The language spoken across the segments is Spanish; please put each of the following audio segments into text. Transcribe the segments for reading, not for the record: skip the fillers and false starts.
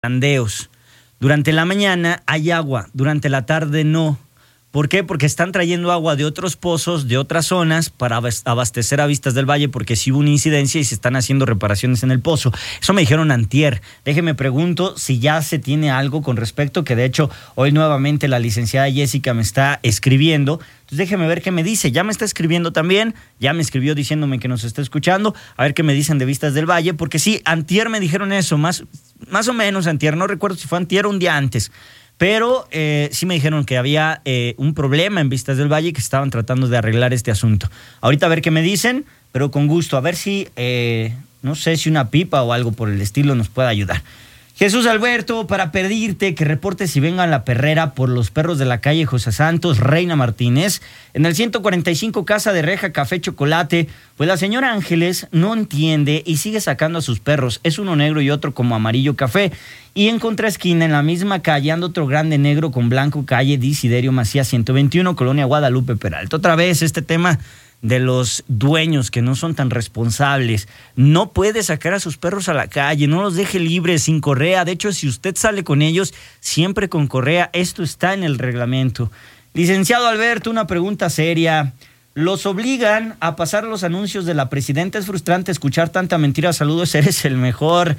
tandeos. Durante la mañana hay agua, durante la tarde no. ¿Por qué? Porque están trayendo agua de otros pozos, de otras zonas, para abastecer a Vistas del Valle, porque sí hubo una incidencia y se están haciendo reparaciones en el pozo. Eso me dijeron antier. Déjeme pregunto si ya se tiene algo con respecto, que de hecho hoy nuevamente la licenciada Jessica me está escribiendo. Entonces déjeme ver qué me dice. Ya me está escribiendo también, ya me escribió diciéndome que nos está escuchando. A ver qué me dicen de Vistas del Valle, porque sí, antier me dijeron eso, más o menos antier. No recuerdo si fue antier o un día antes. Pero sí me dijeron que había un problema en Vistas del Valle y que estaban tratando de arreglar este asunto. Ahorita a ver qué me dicen, pero con gusto. A ver si, no sé si una pipa o algo por el estilo nos puede ayudar. Jesús Alberto, para pedirte que reportes si vengan la perrera por los perros de la calle José Santos, Reina Martínez, en el 145 Casa de Reja, Café Chocolate. Pues la señora Ángeles no entiende y sigue sacando a sus perros. Es uno negro y otro como amarillo café. Y en contraesquina, en la misma calle, anda otro grande negro con blanco, calle Desiderio Macías 121, Colonia Guadalupe Peralta. Otra vez este tema de los dueños que no son tan responsables. No puede sacar a sus perros a la calle, no los deje libres sin correa. De hecho, si usted sale con ellos, siempre con correa. Esto está en el reglamento. Licenciado Alberto, una pregunta seria. ¿Los obligan a pasar los anuncios de la presidenta? Es frustrante escuchar tanta mentira. Saludos, eres el mejor.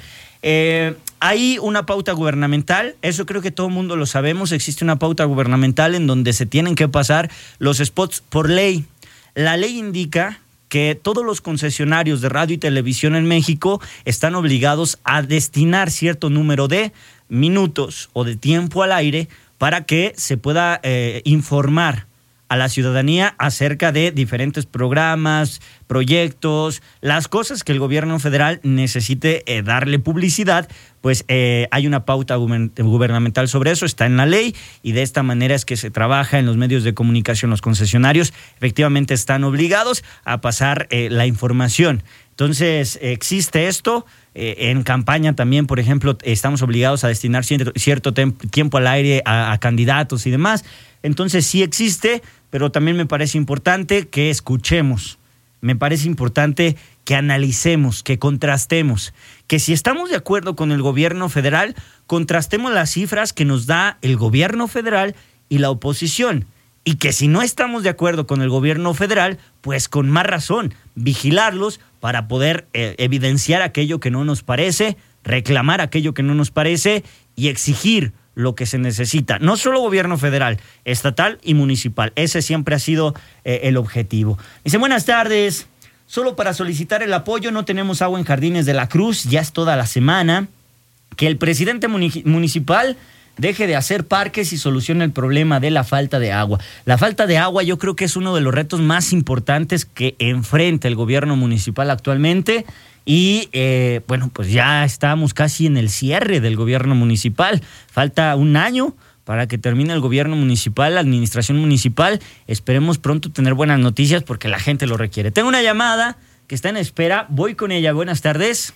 Hay una pauta gubernamental, eso creo que todo el mundo lo sabemos. Existe una pauta gubernamental en donde se tienen que pasar los spots por ley. La ley indica que todos los concesionarios de radio y televisión en México están obligados a destinar cierto número de minutos o de tiempo al aire para que se pueda informar a la ciudadanía acerca de diferentes programas, proyectos, las cosas que el gobierno federal necesite darle publicidad. Pues hay una pauta gubernamental sobre eso, está en la ley, y de esta manera es que se trabaja en los medios de comunicación. Los concesionarios efectivamente están obligados a pasar la información. Entonces existe esto. En campaña también, por ejemplo, estamos obligados a destinar cierto tiempo al aire a candidatos y demás. Entonces sí existe, pero también me parece importante que escuchemos. Me parece importante que analicemos, que contrastemos, que si estamos de acuerdo con el gobierno federal, contrastemos las cifras que nos da el gobierno federal y la oposición. Y que si no estamos de acuerdo con el gobierno federal, pues con más razón, vigilarlos para poder evidenciar aquello que no nos parece, reclamar aquello que no nos parece y exigir lo que se necesita. No solo gobierno federal, estatal y municipal. Ese siempre ha sido el objetivo. Dice, buenas tardes. Solo para solicitar el apoyo, no tenemos agua en Jardines de la Cruz, ya es toda la semana. Que el presidente municipal deje de hacer parques y solucione el problema de la falta de agua. La falta de agua yo creo que es uno de los retos más importantes que enfrenta el gobierno municipal actualmente. Y bueno, pues ya estamos casi en el cierre del gobierno municipal. Falta un año para que termine el gobierno municipal, la administración municipal. Esperemos pronto tener buenas noticias porque la gente lo requiere. Tengo una llamada que está en espera. Voy con ella. Buenas tardes.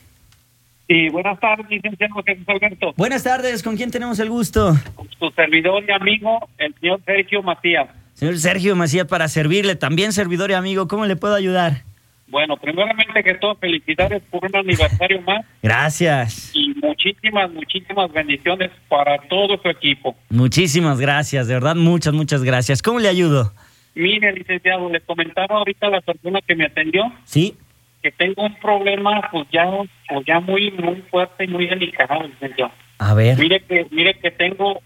Sí, buenas tardes, licenciado Jesús Alberto. Buenas tardes. ¿Con quién tenemos el gusto? Con su servidor y amigo, el señor Sergio Macías. Señor Sergio Macías, para servirle. También servidor y amigo. ¿Cómo le puedo ayudar? Bueno, primeramente que todo, felicidades por un aniversario más. Gracias. Y muchísimas bendiciones para todo su equipo. Muchísimas gracias, de verdad, muchas gracias. ¿Cómo le ayudo? Mire, licenciado, le comentaba ahorita a la persona que me atendió. Sí. Que tengo un problema, pues ya muy fuerte y muy delicado, licenciado. A ver. Mire que tengo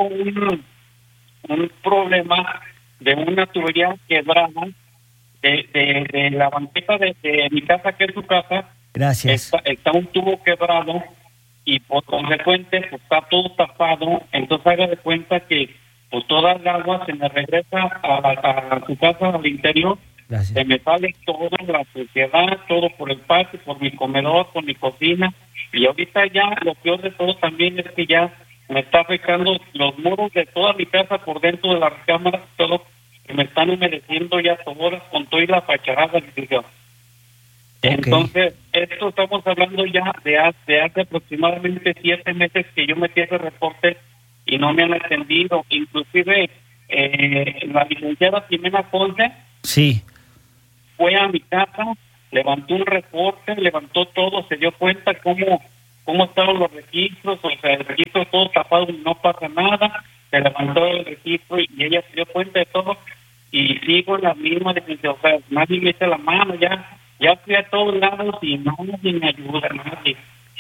un problema de una tubería quebrada. De la banqueta de mi casa, que es su casa. Gracias. Está un tubo quebrado y por consecuente pues, está todo tapado. Entonces haga de cuenta que pues toda el agua se me regresa a su casa al interior. Gracias. Se me sale toda la suciedad, todo por el patio, por mi comedor, por mi cocina. Y ahorita ya lo peor de todo también es que ya me está afectando los muros de toda mi casa por dentro de las cámaras, todo. Que me están humedeciendo ya horas con toda la fachada, licenciado. Okay. Entonces, esto estamos hablando ya de hace aproximadamente 7 meses que yo metí ese reporte y no me han atendido. Inclusive, la licenciada Jimena Ponce sí fue a mi casa, levantó un reporte, levantó todo, se dio cuenta cómo cómo estaban los registros, o sea, el registro todo tapado y no pasa nada. Se levantó el registro y ella se dio cuenta de todo y sigo en la misma, o sea, nadie me echa la mano, ya fui a todos lados y nadie me ayuda, nadie.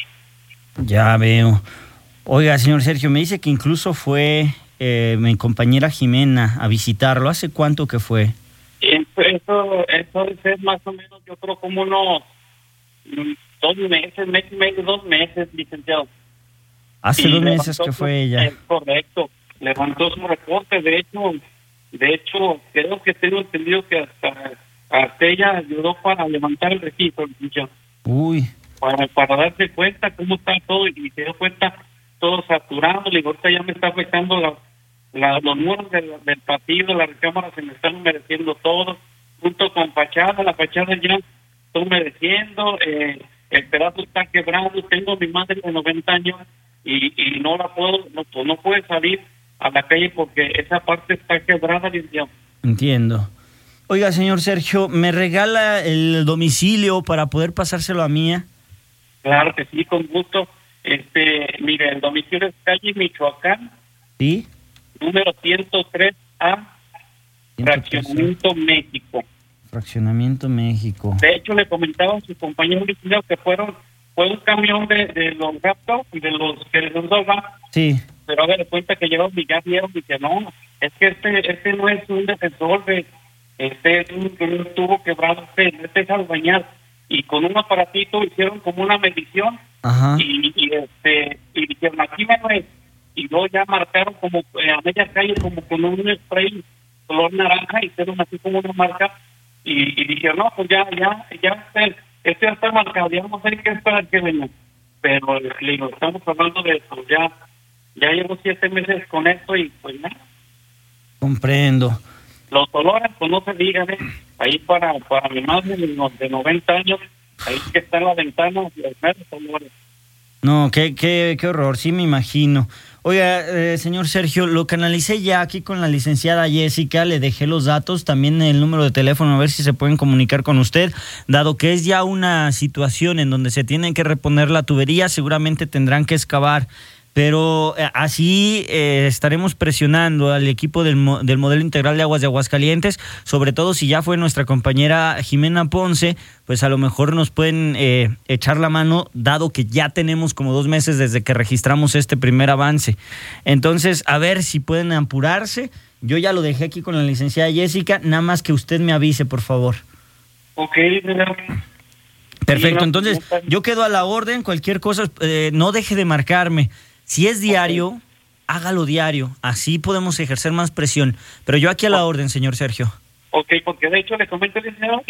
Ya veo. Oiga, señor Sergio, me dice que incluso fue mi compañera Jimena a visitarlo. ¿Hace cuánto que fue? Eso es más o menos, yo creo, como unos 2 meses, mes y medio, 2 meses, licenciado. Hace 2 meses que fue ella. Es correcto, levantó su reporte. De hecho, creo que tengo entendido que hasta ella ayudó para levantar el registro, licenciado. Uy. Para darse cuenta cómo está todo, y se dio cuenta todo saturado. Le digo, ahorita ya me está afectando los muros del pasillo, la recámara se me están humedeciendo todo, junto con fachada, la fachada ya está humedeciendo, el pedazo está quebrado. Tengo a mi madre de 90 años y no la puedo, no puede salir a la calle porque esa parte está quebrada. Entiendo. Oiga, señor Sergio, ¿me regala el domicilio para poder pasárselo a Mía? Claro que sí, con gusto. Mire, el domicilio es calle Michoacán. ¿Sí? Número 103A, Fraccionamiento México. Fraccionamiento México. De hecho, le comentaba a su compañero que fue un camión de los Raptors y de los que les va. Sí. Pero haga de cuenta que llegaron y ya vieron y que no, es que este no es un defensor, este es un tubo quebrado, este es al bañar. Y con un aparatito hicieron como una medición. Ajá. Y dijeron, aquí no es. Y luego ya marcaron como a media calle, como con un spray color naranja, hicieron así como una marca y dijeron, no, pues ya este ya está marcado, ya no sé qué esperar que venga. Pero le digo, estamos hablando de eso, ya llevo 7 meses con esto y pues nada. Comprendo. Los olores, pues no se digan, ahí para mi madre de 90 años, ahí que está en la ventana, los meros olores. No, qué horror, sí me imagino. Oiga, señor Sergio, lo canalicé ya aquí con la licenciada Jessica, le dejé los datos, también el número de teléfono, a ver si se pueden comunicar con usted, dado que es ya una situación en donde se tiene que reponer la tubería, seguramente tendrán que excavar, pero así estaremos presionando al equipo del Modelo Integral de Aguas de Aguascalientes, sobre todo si ya fue nuestra compañera Jimena Ponce, pues a lo mejor nos pueden echar la mano, dado que ya tenemos como 2 meses desde que registramos este primer avance. Entonces, a ver si pueden apurarse. Yo ya lo dejé aquí con la licenciada Jessica, nada más que usted me avise, por favor. Ok, perfecto, entonces yo quedo a la orden, cualquier cosa, no deje de marcarme. Si es diario, hágalo diario, así podemos ejercer más presión. Pero yo aquí a la orden, señor Sergio. Ok, porque de hecho le comento, licenciado,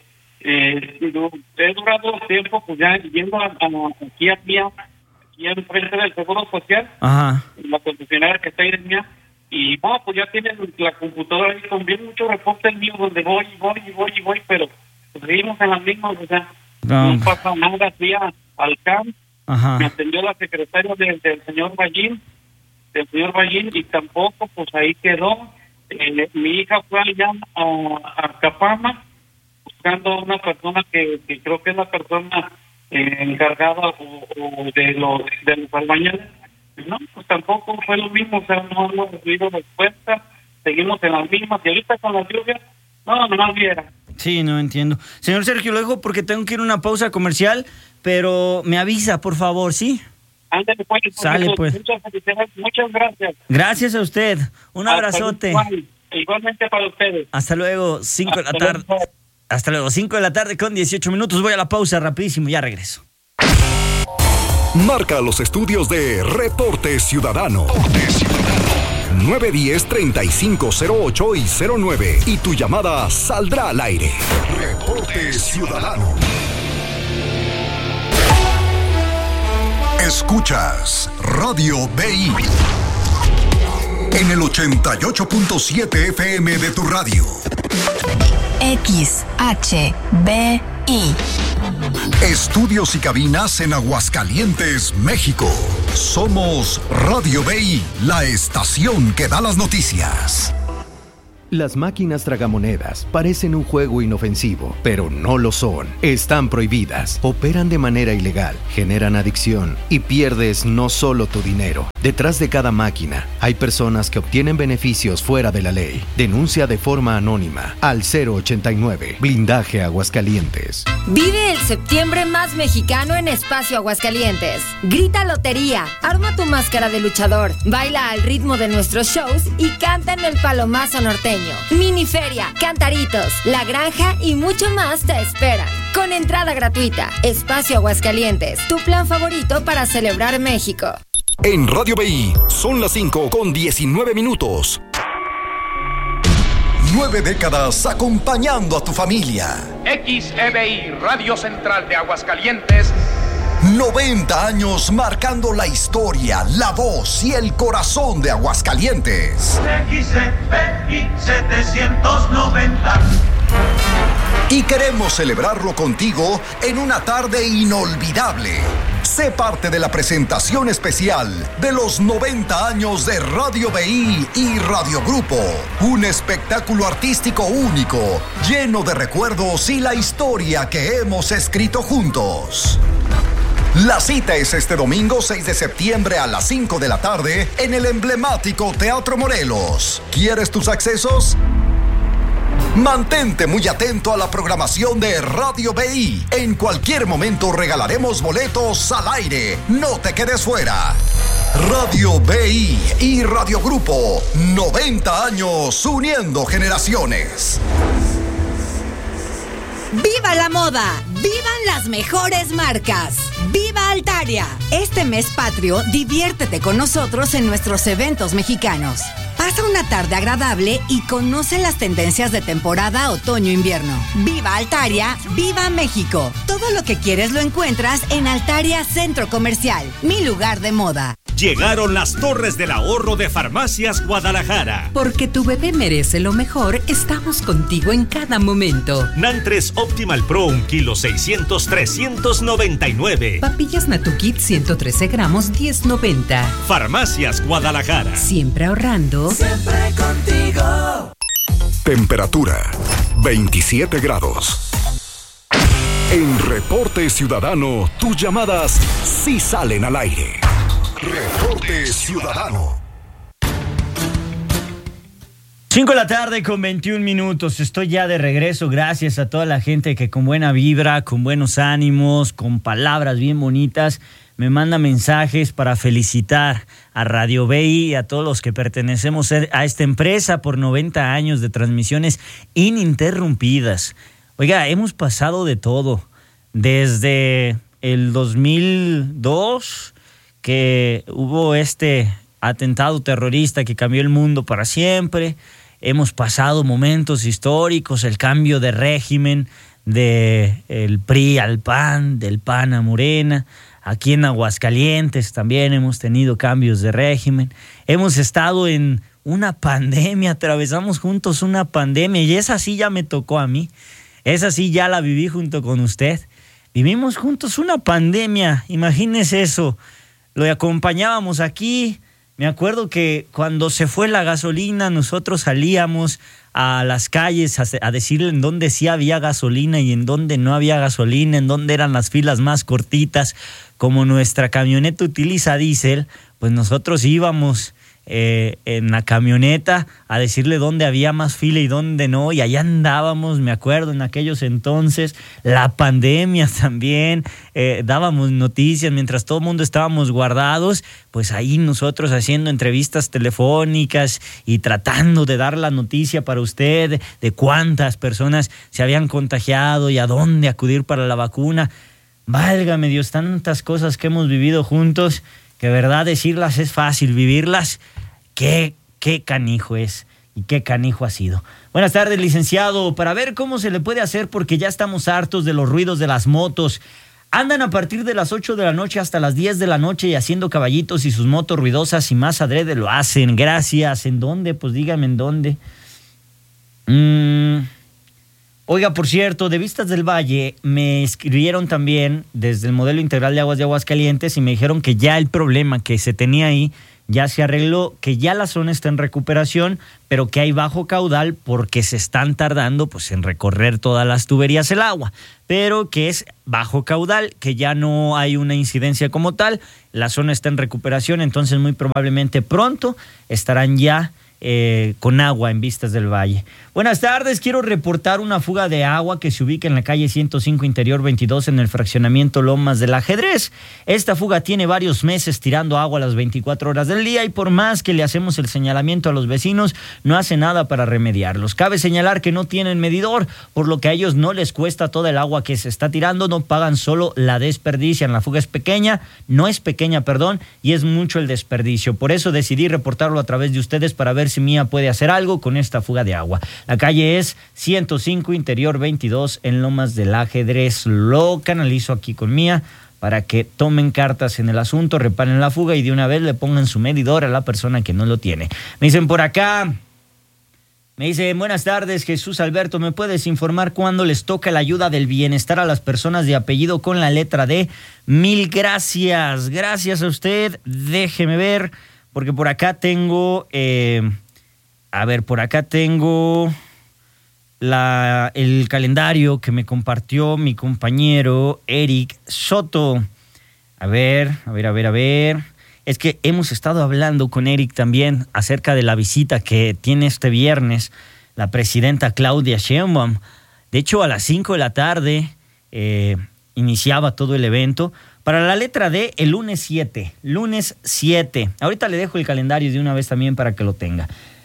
he durado tiempo pues ya yendo aquí en frente del Seguro Social, ajá, la concesionaria que está ahí en Mía, y pues ya tienen la computadora ahí con bien muchos reportes míos donde voy, pero pues seguimos en las mismas, o sea, no pasa nada. Fui al CAM. Ajá. Me atendió la secretaria del señor Ballín, y tampoco, pues ahí quedó. Mi hija fue allá a Capama buscando a una persona que creo que es la persona encargada o de los albañiles. No, pues tampoco fue lo mismo, o sea, no hemos recibido respuesta, seguimos en las mismas, y ahorita con las lluvias, nomás viera. Sí, no entiendo. Señor Sergio, lo dejo porque tengo que ir a una pausa comercial, pero me avisa, por favor, ¿sí? Ándale, pues. Sale, pues. Muchas felicidades, muchas gracias. Gracias a usted. Un abrazote. Igualmente para ustedes. Hasta luego, 5 de la tarde. Hasta luego, 5 de la tarde con 18 minutos. Voy a la pausa rapidísimo, ya regreso. Marca los estudios de Reporte Ciudadano. 910-3508 y 09. Y tu llamada saldrá al aire. Reporte Ciudadano. Escuchas Radio BI en el 88.7 FM de tu radio. XHBI. Estudios y cabinas en Aguascalientes, México. Somos Radio BI, la estación que da las noticias. Las máquinas tragamonedas parecen un juego inofensivo, pero no lo son. Están prohibidas, operan de manera ilegal, generan adicción y pierdes no solo tu dinero. Detrás de cada máquina hay personas que obtienen beneficios fuera de la ley. Denuncia de forma anónima al 089 Blindaje Aguascalientes. Vive el septiembre más mexicano en Espacio Aguascalientes. Grita lotería, arma tu máscara de luchador, baila al ritmo de nuestros shows y canta en el Palomazo norteño. Miniferia, cantaritos, la granja y mucho más te esperan. Con entrada gratuita. Espacio Aguascalientes, tu plan favorito para celebrar México. En Radio BI son las 5:19. 9 décadas acompañando a tu familia. XEBI, Radio Central de Aguascalientes. 90 años marcando la historia, la voz y el corazón de Aguascalientes. XEBI 790. Y queremos celebrarlo contigo en una tarde inolvidable. Sé parte de la presentación especial de los 90 años de Radio BI y Radio Grupo. Un espectáculo artístico único, lleno de recuerdos y la historia que hemos escrito juntos. La cita es este domingo 6 de septiembre a las 5 de la tarde en el emblemático Teatro Morelos. ¿Quieres tus accesos? Mantente muy atento a la programación de Radio BI. En cualquier momento regalaremos boletos al aire. No te quedes fuera. Radio BI y Radio Grupo, 90 años uniendo generaciones. ¡Viva la moda! ¡Vivan las mejores marcas! ¡Viva Altaria! Este mes patrio, diviértete con nosotros en nuestros eventos mexicanos. Pasa una tarde agradable y conoce las tendencias de temporada otoño-invierno. ¡Viva Altaria! ¡Viva México! Todo lo que quieres lo encuentras en Altaria Centro Comercial, mi lugar de moda. Llegaron las Torres del Ahorro de Farmacias Guadalajara. Porque tu bebé merece lo mejor, estamos contigo en cada momento. Nantres Optimal Pro 1 kilo 600, 399. Papillas Natukit 113 gramos, 10.90. Farmacias Guadalajara. Siempre ahorrando. Siempre contigo. Temperatura 27 grados. En Reporte Ciudadano, tus llamadas sí salen al aire. Reporte Ciudadano. 5 de la tarde con 21 minutos. Estoy ya de regreso. Gracias a toda la gente que con buena vibra, con buenos ánimos, con palabras bien bonitas, me manda mensajes para felicitar a Radio BI y a todos los que pertenecemos a esta empresa por 90 años de transmisiones ininterrumpidas. Oiga, hemos pasado de todo. Desde el 2002, que hubo este atentado terrorista que cambió el mundo para siempre. Hemos pasado momentos históricos, el cambio de régimen del PRI al PAN, del PAN a Morena. Aquí en Aguascalientes también hemos tenido cambios de régimen. Hemos estado en una pandemia, atravesamos juntos una pandemia y esa sí ya me tocó a mí. Esa sí ya la viví junto con usted. Vivimos juntos una pandemia, imagínese eso. Lo acompañábamos aquí. Me acuerdo que cuando se fue la gasolina, nosotros salíamos a las calles a decirle en dónde sí había gasolina y en dónde no había gasolina, en dónde eran las filas más cortitas. Como nuestra camioneta utiliza diésel, pues nosotros íbamos en la camioneta a decirle dónde había más fila y dónde no, y allá andábamos, me acuerdo, en aquellos entonces, la pandemia también, dábamos noticias mientras todo el mundo estábamos guardados, pues ahí nosotros haciendo entrevistas telefónicas y tratando de dar la noticia para usted de cuántas personas se habían contagiado y a dónde acudir para la vacuna. Válgame Dios, tantas cosas que hemos vivido juntos, que verdad decirlas es fácil, vivirlas, qué canijo es y qué canijo ha sido. Buenas tardes, licenciado. Para ver cómo se le puede hacer, porque ya estamos hartos de los ruidos de las motos. Andan a partir de las 8 de la noche hasta las 10 de la noche y haciendo caballitos y sus motos ruidosas y más adrede lo hacen. Gracias. ¿En dónde? Pues dígame en dónde. Oiga, por cierto, de Vistas del Valle me escribieron también desde el modelo integral de aguas de Aguascalientes y me dijeron que ya el problema que se tenía ahí ya se arregló, que ya la zona está en recuperación, pero que hay bajo caudal porque se están tardando pues en recorrer todas las tuberías el agua, pero que es bajo caudal, que ya no hay una incidencia como tal, la zona está en recuperación, entonces muy probablemente pronto estarán ya con agua en Vistas del Valle. Buenas tardes, quiero reportar una fuga de agua que se ubica en la calle 105 Interior 22 en el fraccionamiento Lomas del Ajedrez. Esta fuga tiene varios meses tirando agua a las 24 horas del día y por más que le hacemos el señalamiento a los vecinos, no hace nada para remediarlos. Cabe señalar que no tienen medidor, por lo que a ellos no les cuesta toda el agua que se está tirando, no pagan, solo la desperdician. La fuga es pequeña, y es mucho el desperdicio. Por eso decidí reportarlo a través de ustedes para ver si Mía puede hacer algo con esta fuga de agua. La calle es 105 Interior 22 en Lomas del Ajedrez. Lo canalizo aquí con Mía para que tomen cartas en el asunto, reparen la fuga y de una vez le pongan su medidor a la persona que no lo tiene. Me dicen por acá, buenas tardes, Jesús Alberto, ¿me puedes informar cuándo les toca la ayuda del bienestar a las personas de apellido con la letra D? Mil gracias, gracias a usted. Déjeme ver, porque por acá tengo, el calendario que me compartió mi compañero Eric Soto. A ver. Es que hemos estado hablando con Eric también acerca de la visita que tiene este viernes la presidenta Claudia Sheinbaum. De hecho, a las 5 de la tarde iniciaba todo el evento. Para la letra D, el lunes 7. Ahorita le dejo el calendario de una vez también para que lo tenga.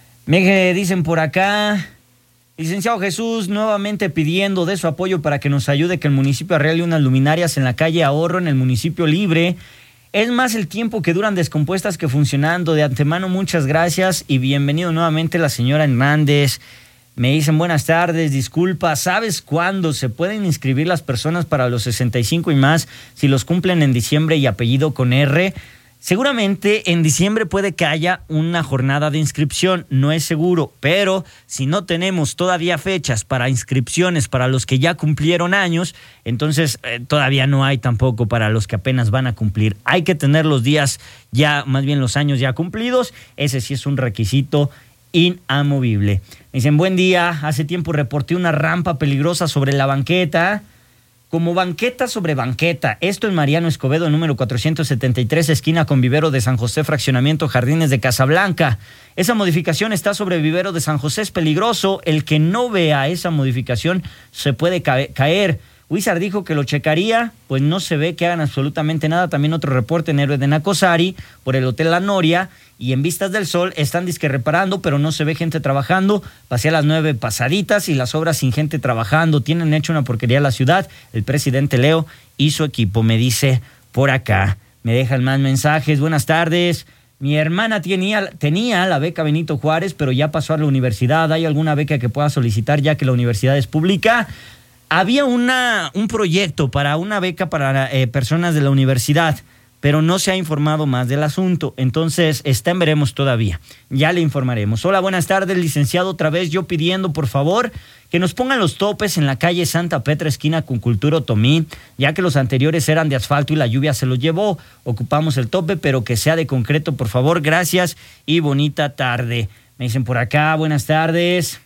Me dicen por acá, licenciado Jesús, nuevamente pidiendo de su apoyo para que nos ayude que el municipio arregle unas luminarias en la calle Ahorro, en el municipio Libre. Es más el tiempo que duran descompuestas que funcionando. De antemano, muchas gracias y bienvenido nuevamente la señora Hernández. Me dicen buenas tardes, disculpa, ¿sabes cuándo se pueden inscribir las personas para los 65 y más si los cumplen en diciembre y apellido con R? Seguramente en diciembre puede que haya una jornada de inscripción, no es seguro, pero si no tenemos todavía fechas para inscripciones para los que ya cumplieron años, entonces todavía no hay tampoco para los que apenas van a cumplir. Hay que tener los días ya, más bien los años ya cumplidos, ese sí es un requisito inamovible. Me dicen, buen día, hace tiempo reporté una rampa peligrosa sobre la banqueta. Como banqueta sobre banqueta. Esto en Mariano Escobedo, número 473, esquina con Vivero de San José, fraccionamiento Jardines de Casablanca. Esa modificación está sobre Vivero de San José, es peligroso. El que no vea esa modificación se puede caer. Wizard dijo que lo checaría, pues no se ve que hagan absolutamente nada. También otro reporte en Héroe de Nacosari, por el Hotel La Noria, y en Vistas del Sol están disque reparando, pero no se ve gente trabajando. Pasé a las 9 pasaditas y las obras sin gente trabajando. Tienen hecho una porquería la ciudad. El presidente Leo y su equipo, me dice por acá. Me dejan más mensajes. Buenas tardes. Mi hermana tenía la beca Benito Juárez, pero ya pasó a la universidad. ¿Hay alguna beca que pueda solicitar ya que la universidad es pública? Había un proyecto para una beca para personas de la universidad, pero no se ha informado más del asunto. Entonces, está en veremos todavía. Ya le informaremos. Hola, buenas tardes, licenciado. Otra vez yo pidiendo, por favor, que nos pongan los topes en la calle Santa Petra, esquina con Cultura Otomí, ya que los anteriores eran de asfalto y la lluvia se los llevó. Ocupamos el tope, pero que sea de concreto, por favor. Gracias y bonita tarde. Me dicen por acá, buenas tardes.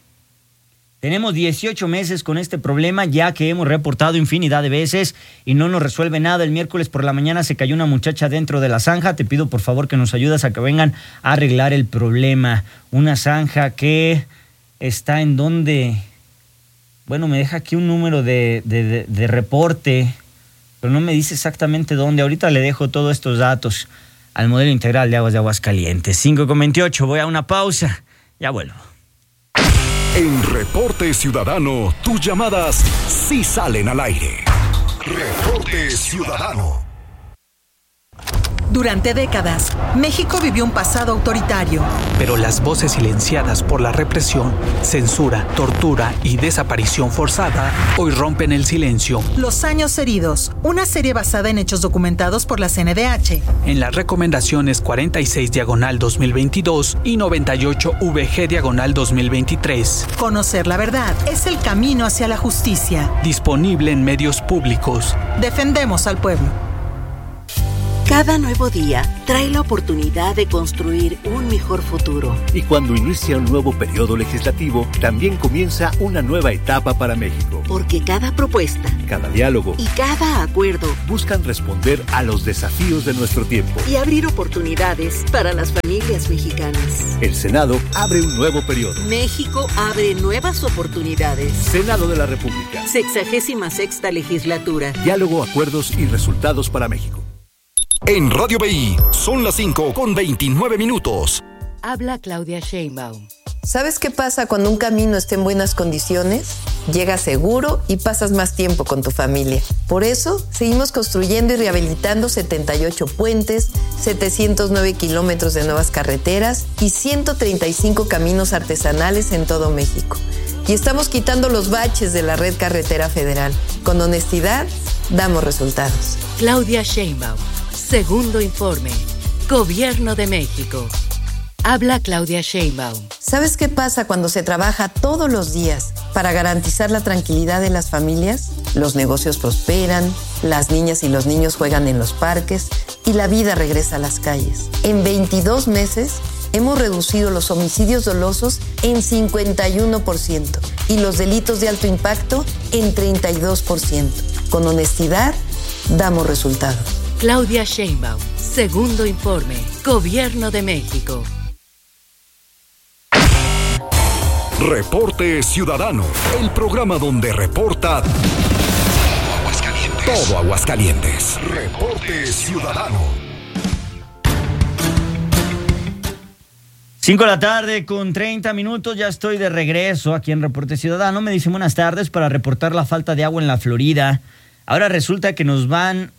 Tenemos 18 meses con este problema, ya que hemos reportado infinidad de veces y no nos resuelve nada. El miércoles por la mañana se cayó una muchacha dentro de la zanja. Te pido por favor que nos ayudes a que vengan a arreglar el problema. Una zanja que está en donde... Bueno, me deja aquí un número de reporte, pero no me dice exactamente dónde. Ahorita le dejo todos estos datos al modelo integral de aguas de Aguascalientes. 5:28, voy a una pausa. Ya vuelvo. En Reporte Ciudadano, tus llamadas sí salen al aire. Reporte Ciudadano. Durante décadas, México vivió un pasado autoritario. Pero las voces silenciadas por la represión, censura, tortura y desaparición forzada hoy rompen el silencio. Los años heridos, una serie basada en hechos documentados por la CNDH. En las recomendaciones 46/2022 y 98/VG/2023. Conocer la verdad es el camino hacia la justicia. Disponible en medios públicos. Defendemos al pueblo. Cada nuevo día trae la oportunidad de construir un mejor futuro. Y cuando inicia un nuevo periodo legislativo, también comienza una nueva etapa para México. Porque cada propuesta, cada diálogo y cada acuerdo buscan responder a los desafíos de nuestro tiempo y abrir oportunidades para las familias mexicanas. El Senado abre un nuevo periodo. México abre nuevas oportunidades. Senado de la República. 66ª legislatura. Diálogo, acuerdos y resultados para México. En Radio BI son las 5:29. Habla Claudia Sheinbaum. ¿Sabes qué pasa cuando un camino está en buenas condiciones? Llegas seguro y pasas más tiempo con tu familia. Por eso, seguimos construyendo y rehabilitando 78 puentes, 709 kilómetros de nuevas carreteras y 135 caminos artesanales en todo México. Y estamos quitando los baches de la red carretera federal. Con honestidad, damos resultados. Claudia Sheinbaum. Segundo informe. Gobierno de México. Habla Claudia Sheinbaum. ¿Sabes qué pasa cuando se trabaja todos los días para garantizar la tranquilidad de las familias? Los negocios prosperan, las niñas y los niños juegan en los parques y la vida regresa a las calles. En 22 meses hemos reducido los homicidios dolosos en 51% y los delitos de alto impacto en 32%. Con honestidad, damos resultados. Claudia Sheinbaum. Segundo informe. Gobierno de México. Reporte Ciudadano, el programa donde reporta todo Aguascalientes. Reporte Ciudadano. 5:30 p.m, ya estoy de regreso aquí en Reporte Ciudadano. Me dicen buenas tardes para reportar la falta de agua en la Florida. Ahora resulta que nos van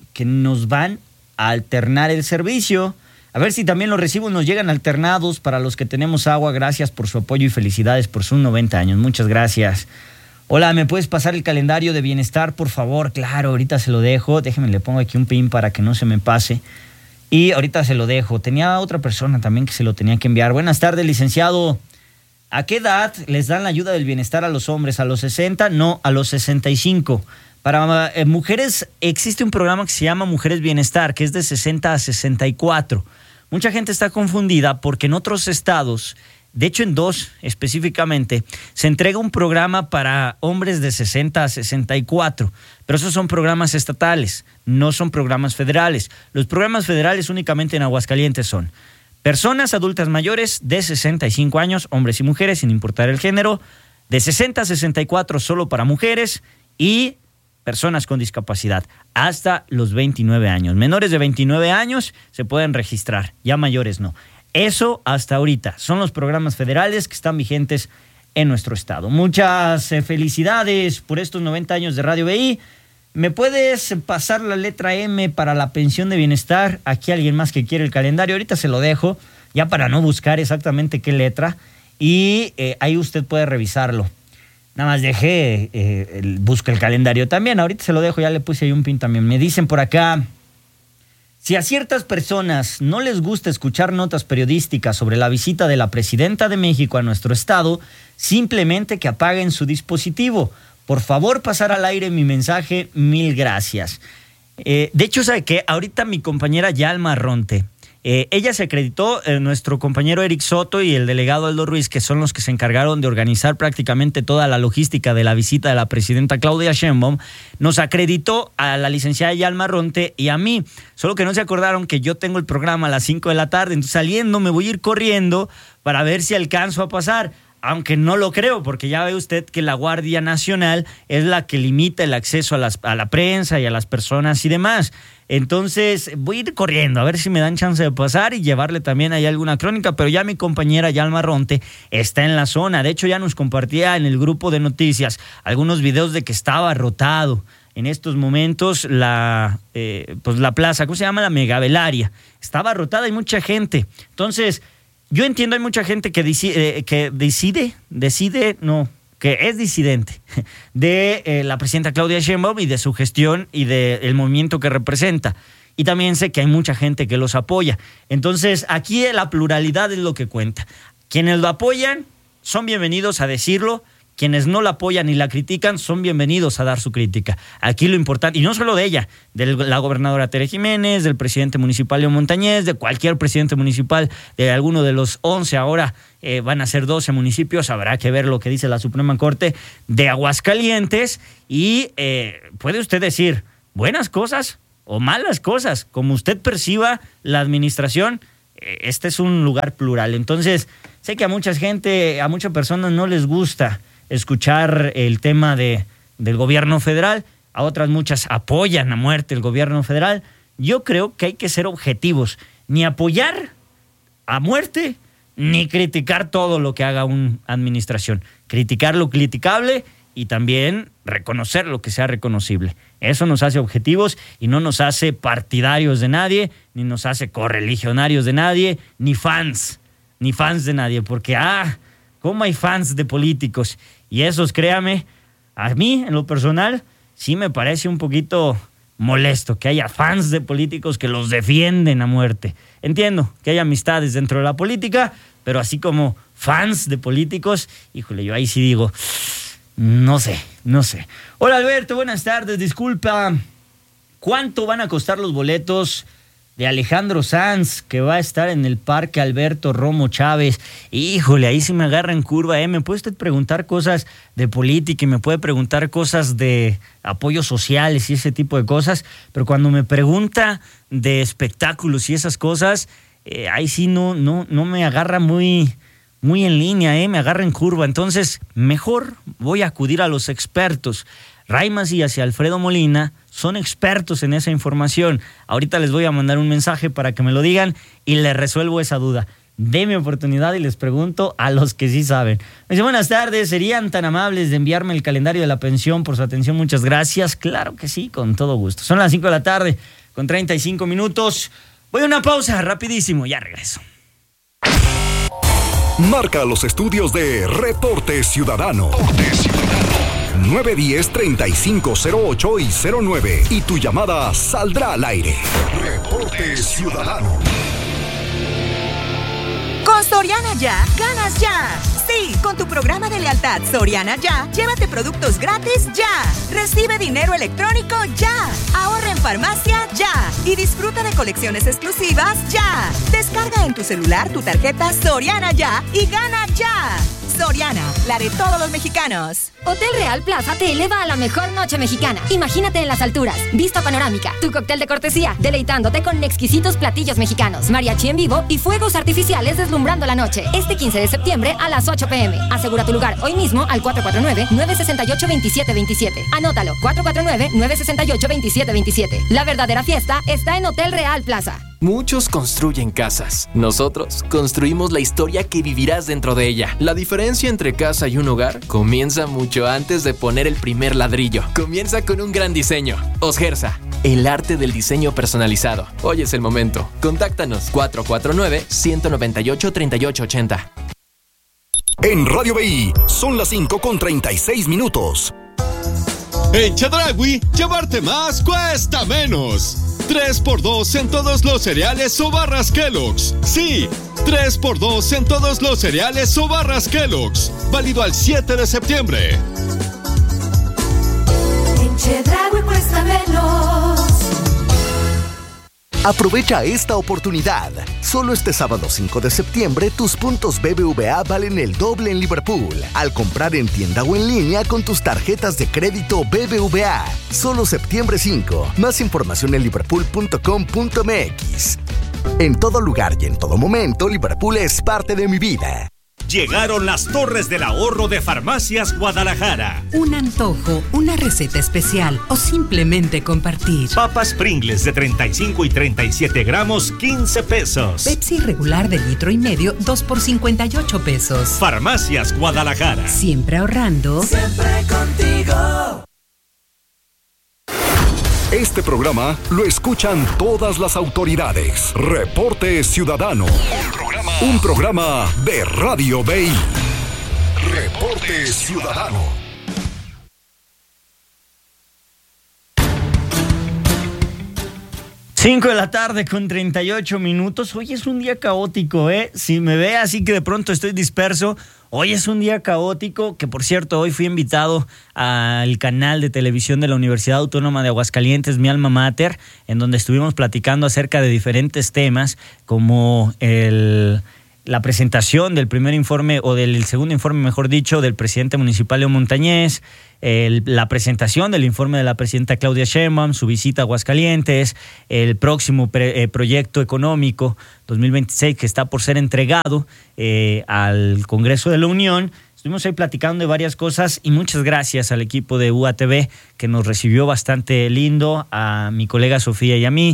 a alternar el servicio. A ver si también los recibos nos llegan alternados para los que tenemos agua. Gracias por su apoyo y felicidades por sus 90 años. Muchas gracias. Hola, ¿me puedes pasar el calendario de bienestar, por favor? Claro, ahorita se lo dejo. Déjeme, le pongo aquí un pin para que no se me pase. Y ahorita se lo dejo. Tenía otra persona también que se lo tenía que enviar. Buenas tardes, licenciado. ¿A qué edad les dan la ayuda del bienestar a los hombres? ¿A los 60? No, a los 65. Para mujeres existe un programa que se llama Mujeres Bienestar, que es de 60 a 64. Mucha gente está confundida porque en otros estados, de hecho en 2 específicamente, se entrega un programa para hombres de 60 a 64. Pero esos son programas estatales, no son programas federales. Los programas federales únicamente en Aguascalientes son personas adultas mayores de 65 años, hombres y mujeres, sin importar el género, de 60 a 64 solo para mujeres y personas con discapacidad hasta los 29 años. Menores de 29 años se pueden registrar, ya mayores no. Eso hasta ahorita son los programas federales que están vigentes en nuestro estado. Muchas felicidades por estos 90 años de Radio BI. ¿Me puedes pasar la letra M para la pensión de bienestar? Aquí alguien más que quiere el calendario. Ahorita se lo dejo, ya para no buscar exactamente qué letra. Y ahí usted puede revisarlo. Nada más busca el calendario también. Ahorita se lo dejo, ya le puse ahí un pin también. Me dicen por acá, si a ciertas personas no les gusta escuchar notas periodísticas sobre la visita de la presidenta de México a nuestro estado, simplemente que apaguen su dispositivo. Por favor, pasar al aire mi mensaje, mil gracias. De hecho, ¿sabe qué? Ahorita mi compañera Yalma Ronte, ella se acreditó, nuestro compañero Eric Soto y el delegado Aldo Ruiz, que son los que se encargaron de organizar prácticamente toda la logística de la visita de la presidenta Claudia Sheinbaum, nos acreditó a la licenciada Yalma Ronte y a mí, solo que no se acordaron que yo tengo el programa a las 5 de la tarde, entonces saliendo me voy a ir corriendo para ver si alcanzo a pasar. Aunque no lo creo, porque ya ve usted que la Guardia Nacional es la que limita el acceso a la prensa y a las personas y demás. Entonces voy a ir corriendo a ver si me dan chance de pasar y llevarle también ahí alguna crónica, pero ya mi compañera Yalma Ronte está en la zona. De hecho, ya nos compartía en el grupo de noticias algunos videos de que estaba rotado en estos momentos la plaza, ¿cómo se llama? La Megavelaria. Está abarrotada, hay mucha gente. Entonces, yo entiendo, hay mucha gente que es disidente de la presidenta Claudia Sheinbaum y de su gestión y del movimiento que representa. Y también sé que hay mucha gente que los apoya. Entonces, aquí la pluralidad es lo que cuenta. Quienes lo apoyan son bienvenidos a decirlo. Quienes no la apoyan y la critican son bienvenidos a dar su crítica. Aquí lo importante, y no solo de ella, de la gobernadora Tere Jiménez, del presidente municipal León Montañez, de cualquier presidente municipal, de alguno de los 11, ahora van a ser 12 municipios, habrá que ver lo que dice la Suprema Corte, de Aguascalientes, y puede usted decir buenas cosas o malas cosas, como usted perciba la administración. Este es un lugar plural. Entonces, sé que a muchas personas no les gusta escuchar el tema del gobierno federal, a otras muchas apoyan a muerte el gobierno federal. Yo creo que hay que ser objetivos, ni apoyar a muerte, ni criticar todo lo que haga una administración. Criticar lo criticable y también reconocer lo que sea reconocible. Eso nos hace objetivos y no nos hace partidarios de nadie, ni nos hace correligionarios de nadie, ni fans de nadie, porque ¿cómo hay fans de políticos? Y esos, créame, a mí, en lo personal, sí me parece un poquito molesto que haya fans de políticos que los defienden a muerte. Entiendo que hay amistades dentro de la política, pero así como fans de políticos, híjole, yo ahí sí digo, no sé. Hola, Alberto, buenas tardes, disculpa, ¿cuánto van a costar los boletos de Alejandro Sanz, que va a estar en el Parque Alberto Romo Chávez? Híjole, ahí sí me agarra en curva, me puede usted preguntar cosas de política y me puede preguntar cosas de apoyos sociales y ese tipo de cosas, pero cuando me pregunta de espectáculos y esas cosas, ahí sí no me agarra muy en línea, me agarra en curva. Entonces, mejor voy a acudir a los expertos. Ray Macías y Alfredo Molina son expertos en esa información. Ahorita les voy a mandar un mensaje para que me lo digan y les resuelvo esa duda. Deme oportunidad y les pregunto a los que sí saben. Me dice, buenas tardes, ¿serían tan amables de enviarme el calendario de la pensión? Por su atención, muchas gracias. Claro que sí, con todo gusto. Son las 5 de la tarde, con 35 minutos. Voy a una pausa, rapidísimo, ya regreso. Marca los estudios de Reporte Ciudadano. 910-3508 y 09. Y tu llamada saldrá al aire. Reporte Ciudadano. Con Soriana Ya, ganas ya. Sí, con tu programa de lealtad Soriana Ya, llévate productos gratis ya. Recibe dinero electrónico ya. Ahorra en farmacia ya. Y disfruta de colecciones exclusivas ya. Descarga en tu celular tu tarjeta Soriana Ya y gana ya. Soriana, la de todos los mexicanos. Hotel Real Plaza te eleva a la mejor noche mexicana. Imagínate en las alturas, vista panorámica, tu cóctel de cortesía, deleitándote con exquisitos platillos mexicanos, mariachi en vivo y fuegos artificiales deslumbrando la noche. Este 15 de septiembre a las 8 p.m. Asegura tu lugar hoy mismo al 449-968-2727. Anótalo, 449-968-2727. La verdadera fiesta está en Hotel Real Plaza. Muchos construyen casas. Nosotros construimos la historia que vivirás dentro de ella. La diferencia entre casa y un hogar comienza mucho antes de poner el primer ladrillo. Comienza con un gran diseño. Osgersa, el arte del diseño personalizado. Hoy es el momento. Contáctanos 449-198-3880. En Radio BI son las 5:36. En Chedraui, llevarte más cuesta menos. 3x2 en todos los cereales o barras Kellogg's. Sí, 3x2 en todos los cereales o barras Kellogg's. Válido al 7 de septiembre. En Chedraui cuesta menos. Aprovecha esta oportunidad. Solo este sábado 5 de septiembre, tus puntos BBVA valen el doble en Liverpool al comprar en tienda o en línea con tus tarjetas de crédito BBVA. Solo septiembre 5. Más información en liverpool.com.mx. En todo lugar y en todo momento, Liverpool es parte de mi vida. Llegaron las Torres del Ahorro de Farmacias Guadalajara. Un antojo, una receta especial o simplemente compartir. Papas Pringles de 35 y 37 gramos, 15 pesos. Pepsi regular de 1,5 litros, 2 por 58 pesos. Farmacias Guadalajara. Siempre ahorrando. Siempre contigo. Este programa lo escuchan todas las autoridades. Reporte Ciudadano. Un programa de Radio BI. Reporte Ciudadano. 5 de la tarde con 38 minutos. Hoy es un día caótico, ¿eh? Si me ve así que de pronto estoy disperso, hoy es un día caótico, que por cierto, hoy fui invitado al canal de televisión de la Universidad Autónoma de Aguascalientes, mi alma mater, en donde estuvimos platicando acerca de diferentes temas, como la presentación del primer informe, o del segundo informe, mejor dicho, del presidente municipal Leo Montañez, la presentación del informe de la presidenta Claudia Sheinbaum, su visita a Aguascalientes, el próximo proyecto económico 2026 que está por ser entregado al Congreso de la Unión. Estuvimos ahí platicando de varias cosas y muchas gracias al equipo de UATV que nos recibió bastante lindo, a mi colega Sofía y a mí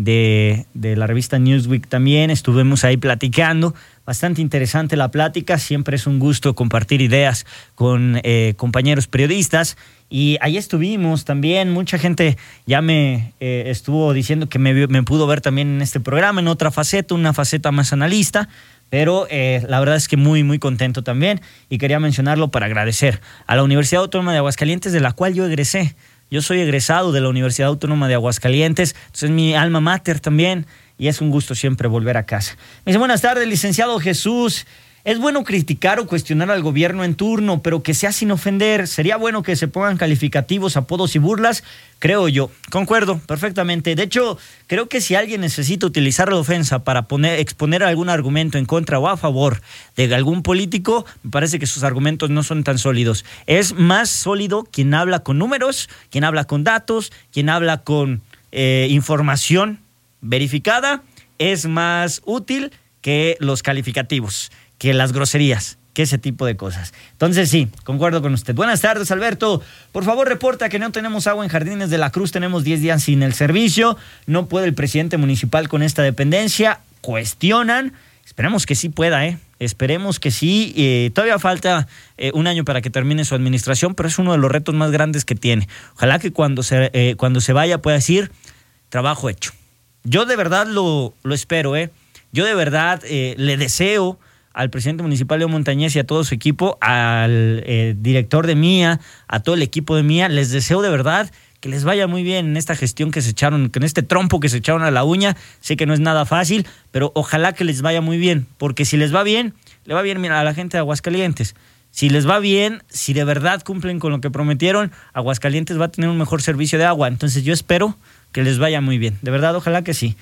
de la revista Newsweek también. Estuvimos ahí platicando. Bastante interesante la plática, siempre es un gusto compartir ideas con compañeros periodistas, y ahí estuvimos también. Mucha gente ya me estuvo diciendo que me pudo ver también en este programa, en otra faceta, una faceta más analista, pero la verdad es que muy, muy contento también, y quería mencionarlo para agradecer a la Universidad Autónoma de Aguascalientes, de la cual yo egresé. Yo soy egresado de la Universidad Autónoma de Aguascalientes, entonces es mi alma mater también, y es un gusto siempre volver a casa. Me dice: buenas tardes, licenciado Jesús. Es bueno criticar o cuestionar al gobierno en turno, pero que sea sin ofender. Sería bueno que se pongan calificativos, apodos y burlas, creo yo. Concuerdo perfectamente. De hecho, creo que si alguien necesita utilizar la ofensa para exponer algún argumento en contra o a favor de algún político, me parece que sus argumentos no son tan sólidos. Es más sólido quien habla con números, quien habla con datos, quien habla con información verificada. Es más útil que los calificativos, que las groserías, que ese tipo de cosas. Entonces sí, concuerdo con usted. Buenas tardes, Alberto. Por favor, reporta que no tenemos agua en Jardines de la Cruz. Tenemos 10 días sin el servicio. No puede el presidente municipal con esta dependencia. Cuestionan. Esperemos que sí pueda, ¿eh? Esperemos que sí. Todavía falta un año para que termine su administración, pero es uno de los retos más grandes que tiene. Ojalá que cuando se vaya pueda decir: trabajo hecho. Yo de verdad lo espero, ¿eh? Yo de verdad le deseo al presidente municipal Leo Montañez y a todo su equipo, al director de MIA, a todo el equipo de MIA, les deseo de verdad que les vaya muy bien en esta gestión que se echaron, en este trompo que se echaron a la uña. Sé que no es nada fácil, pero ojalá que les vaya muy bien, porque si les va bien, le va bien a la gente de Aguascalientes. Si les va bien, si de verdad cumplen con lo que prometieron, Aguascalientes va a tener un mejor servicio de agua. Entonces yo espero que les vaya muy bien, de verdad, ojalá que sí.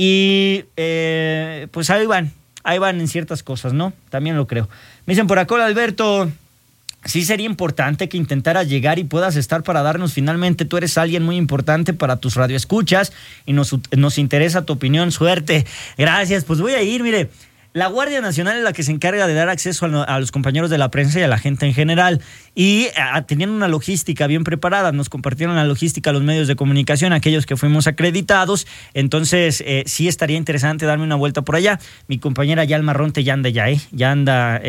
Y pues ahí van en ciertas cosas, ¿no? También lo creo. Me dicen por acá: Alberto, sí sería importante que intentaras llegar y puedas estar para darnos finalmente. Tú eres alguien muy importante para tus radioescuchas y nos interesa tu opinión. Suerte. Gracias, pues voy a ir, mire. La Guardia Nacional es la que se encarga de dar acceso a los compañeros de la prensa y a la gente en general. Y tenían una logística bien preparada. Nos compartieron la logística a los medios de comunicación, aquellos que fuimos acreditados. Entonces, sí estaría interesante darme una vuelta por allá. Mi compañera Yalma Ronte ya anda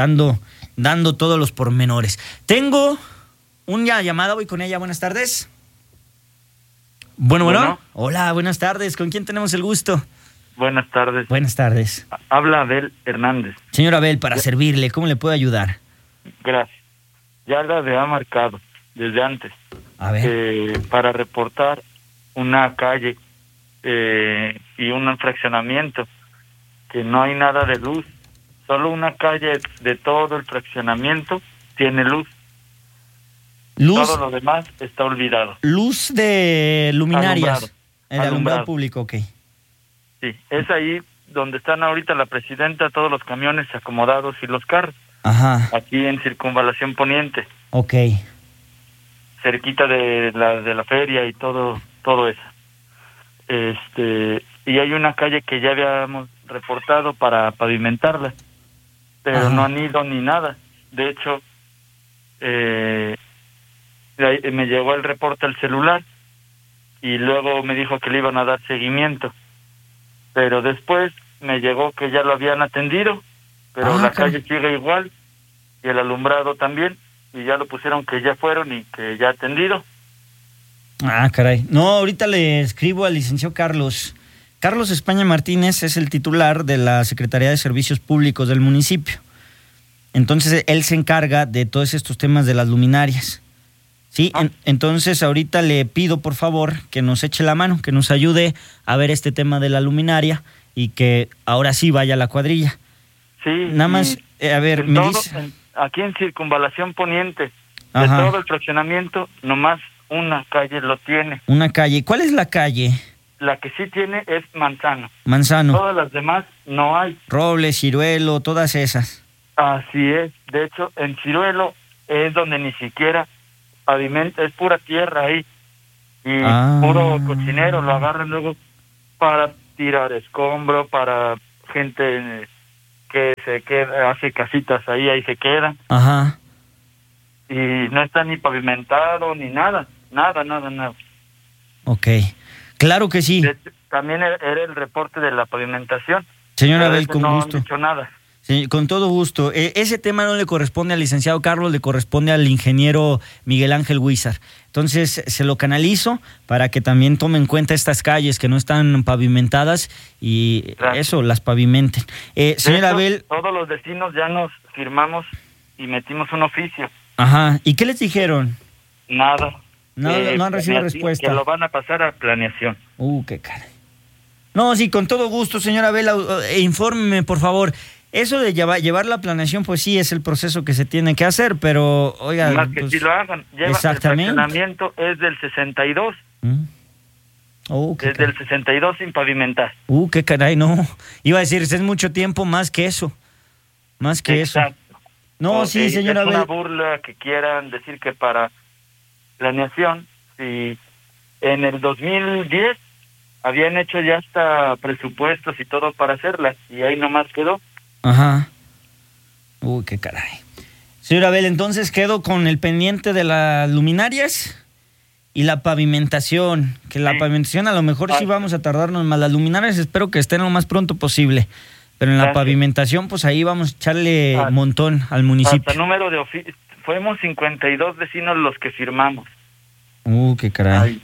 dando todos los pormenores. Tengo una llamada, voy con ella. Buenas tardes. Bueno. Hola, buenas tardes. ¿Con quién tenemos el gusto? Buenas tardes. Buenas tardes. Habla Abel Hernández. Señor Abel, para servirle, ¿cómo le puedo ayudar? Gracias. Ya la había marcado desde antes. A ver. Para reportar una calle y un fraccionamiento que no hay nada de luz. Solo una calle de todo el fraccionamiento tiene luz. Todo lo demás está olvidado. Luz de luminarias. El alumbrado público, ok. Sí, es ahí donde están ahorita la presidenta, todos los camiones acomodados y los carros. Ajá. Aquí en Circunvalación Poniente. Ok. Cerquita de la feria y todo eso. Y hay una calle que ya habíamos reportado para pavimentarla, pero Ajá. no han ido ni nada. De hecho, me llegó el reporte al celular y luego me dijo que le iban a dar seguimiento. Pero después me llegó que ya lo habían atendido, pero la calle sigue igual y el alumbrado también, y ya lo pusieron que ya fueron y que ya atendido. Ah, caray. No, ahorita le escribo al licenciado Carlos. Carlos España Martínez es el titular de la Secretaría de Servicios Públicos del municipio. Entonces, él se encarga de todos estos temas de las luminarias. Sí, entonces ahorita le pido, por favor, que nos eche la mano, que nos ayude a ver este tema de la luminaria y que ahora sí vaya a la cuadrilla. Sí. Nada más, a ver, me dice... Aquí en Circunvalación Poniente, Ajá. de todo el fraccionamiento, nomás una calle lo tiene. Una calle. ¿Cuál es la calle? La que sí tiene es Manzano. Manzano. Todas las demás no hay. Robles, Ciruelo, todas esas. Así es. De hecho, en Ciruelo es donde ni siquiera pavimento, es pura tierra ahí. Y puro cochinero, lo agarran luego para tirar escombro, para gente que se queda, hace casitas ahí se quedan. Ajá. Y no está ni pavimentado ni nada. Nada. Ok. Claro que sí. También era el reporte de la pavimentación. Señora Abel, con no gusto. No han dicho nada. Sí, con todo gusto. Ese tema no le corresponde al licenciado Carlos, le corresponde al ingeniero Miguel Ángel Huizar. Entonces, se lo canalizo para que también tome en cuenta estas calles que no están pavimentadas y eso, las pavimenten. Señora Abel... Todos los vecinos ya nos firmamos y metimos un oficio. Ajá. ¿Y qué les dijeron? Nada. No han recibido respuesta. Que lo van a pasar a planeación. Qué caray. No, sí, con todo gusto, señora Abel, infórmeme, por favor. Eso de llevar la planeación, pues sí, es el proceso que se tiene que hacer, pero, oiga... Más que pues, si lo hagan. Exactamente. El fraccionamiento es del 62. Desde el 62 sin pavimentar. Qué caray, no. Iba a decir, es mucho tiempo más que eso. Más que Exacto. eso. No, sí, señora Abel. Abel. Es una burla que quieran decir que para planeación, si en el 2010 habían hecho ya hasta presupuestos y todo para hacerla, y ahí nomás quedó. Ajá. Qué caray. Señora Abel, entonces quedo con el pendiente de las luminarias y la pavimentación. Que la pavimentación a lo mejor sí vamos a tardarnos más. Las luminarias espero que estén lo más pronto posible. Pero en la pavimentación, pues ahí vamos a echarle un montón al municipio. Hasta número de fuimos 52 vecinos los que firmamos. Qué caray.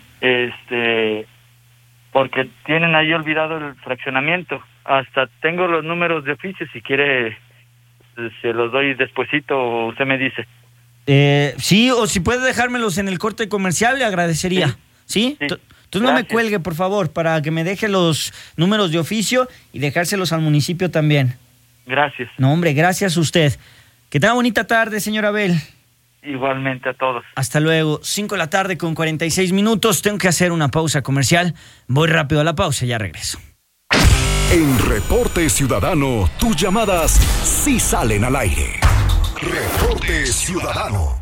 Porque tienen ahí olvidado el fraccionamiento. Hasta tengo los números de oficio, si quiere se los doy despuesito o usted me dice. Sí, o si puede dejármelos en el corte comercial, le agradecería. ¿Sí? Entonces no me cuelgue, por favor, para que me deje los números de oficio y dejárselos al municipio también. Gracias. No, hombre, gracias a usted. Que tenga bonita tarde, señora Abel. Igualmente a todos. Hasta luego. 5:46 p.m. Tengo que hacer una pausa comercial. Voy rápido a la pausa y ya regreso. En Reporte Ciudadano, tus llamadas sí salen al aire. Reporte Ciudadano.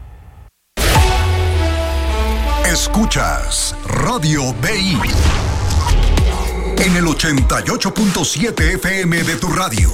Escuchas Radio BI en el 88.7 FM de tu radio.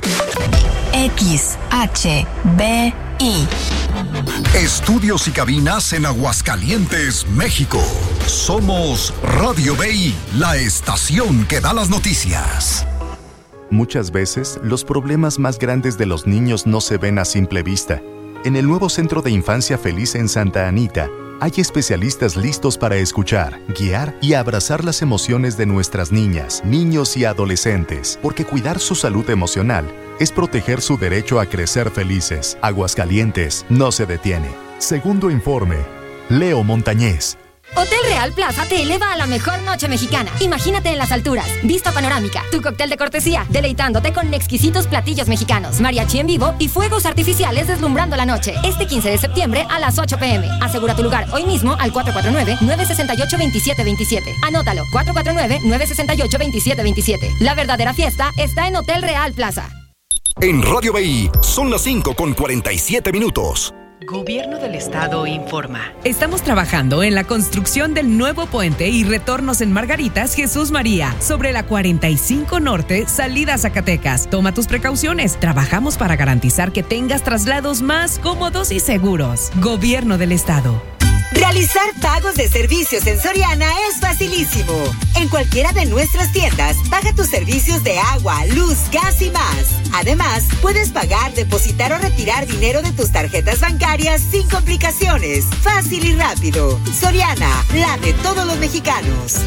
XHBI. Estudios y cabinas en Aguascalientes, México. Somos Radio BI, la estación que da las noticias. Muchas veces, los problemas más grandes de los niños no se ven a simple vista. En el nuevo Centro de Infancia Feliz en Santa Anita, hay especialistas listos para escuchar, guiar y abrazar las emociones de nuestras niñas, niños y adolescentes, porque cuidar su salud emocional es proteger su derecho a crecer felices. Aguascalientes no se detiene. Segundo informe, Leo Montañez. Hotel Real Plaza te eleva a la mejor noche mexicana. Imagínate en las alturas, vista panorámica, tu cóctel de cortesía, deleitándote con exquisitos platillos mexicanos, mariachi en vivo y fuegos artificiales deslumbrando la noche. Este 15 de septiembre a las 8 p.m. Asegura tu lugar hoy mismo al 449-968-2727. Anótalo, 449-968-2727. La verdadera fiesta está en Hotel Real Plaza. En Radio BI son las 5:47 p.m. Gobierno del Estado informa. Estamos trabajando en la construcción del nuevo puente y retornos en Margaritas Jesús María, sobre la 45 Norte, salida a Zacatecas. Toma tus precauciones. Trabajamos para garantizar que tengas traslados más cómodos y seguros. Gobierno del Estado. Realizar pagos de servicios en Soriana es facilísimo. En cualquiera de nuestras tiendas, paga tus servicios de agua, luz, gas y más. Además, puedes pagar, depositar o retirar dinero de tus tarjetas bancarias sin complicaciones. Fácil y rápido. Soriana, la de todos los mexicanos.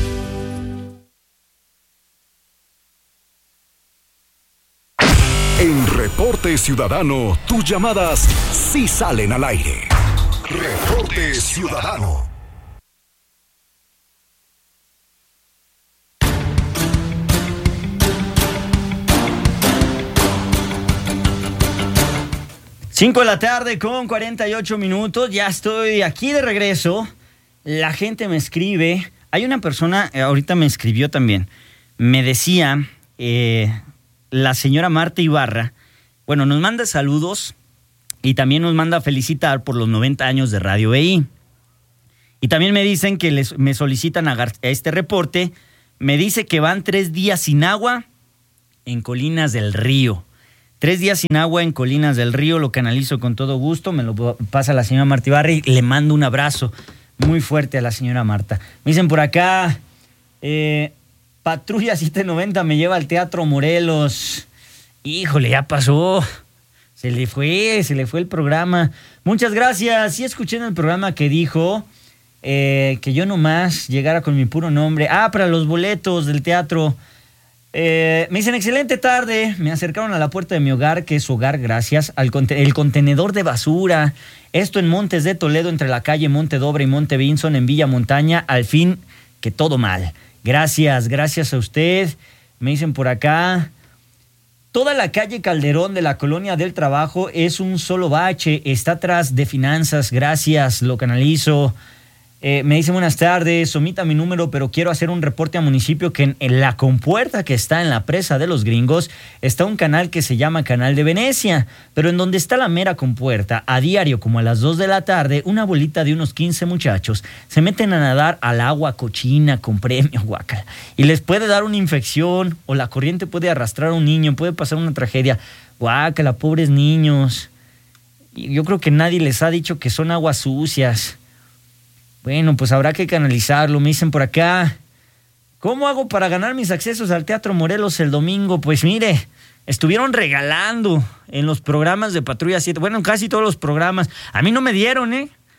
En Reporte Ciudadano, tus llamadas sí salen al aire. Reporte Ciudadano. Cinco de la tarde con 48 minutos. Ya estoy aquí de regreso. La gente me escribe. Hay una persona, ahorita me escribió también. Me decía, la señora Marta Ibarra, bueno, nos manda saludos y también nos manda a felicitar por los 90 años de Radio BI. Y también me dicen que me solicitan a este reporte. Me dice que van 3 días sin agua en Colinas del Río. 3 días sin agua en Colinas del Río, lo canalizo con todo gusto. Me lo pasa la señora Marta Ibarra y le mando un abrazo muy fuerte a la señora Marta. Me dicen por acá, Patrulla 790 me lleva al Teatro Morelos. Híjole, ya pasó. Se le fue el programa. Muchas gracias. Sí escuché en el programa que dijo que yo nomás llegara con mi puro nombre. Para los boletos del teatro. Me dicen, excelente tarde. Me acercaron a la puerta de mi hogar, que es su hogar gracias al el contenedor de basura. Esto en Montes de Toledo, entre la calle Monte Dobre y Monte Vinson, en Villa Montaña. Al fin, que todo mal. Gracias a usted. Me dicen por acá, toda la calle Calderón de la Colonia del Trabajo es un solo bache, está atrás de finanzas, gracias, lo canalizo. Me dicen buenas tardes, omita mi número, pero quiero hacer un reporte a municipio que en la compuerta que está en la presa de los Gringos está un canal que se llama Canal de Venecia, pero en donde está la mera compuerta, a diario como a las 2 de la tarde, una bolita de unos 15 muchachos se meten a nadar al agua cochina con premio, guácala, y les puede dar una infección o la corriente puede arrastrar a un niño, puede pasar una tragedia, guácala, pobres niños. Yo creo que nadie les ha dicho que son aguas sucias. Bueno, pues habrá que canalizarlo. Me dicen por acá, ¿cómo hago para ganar mis accesos al Teatro Morelos el domingo? Pues mire, estuvieron regalando en los programas de Patrulla 7, bueno, en casi todos los programas. A mí no me dieron,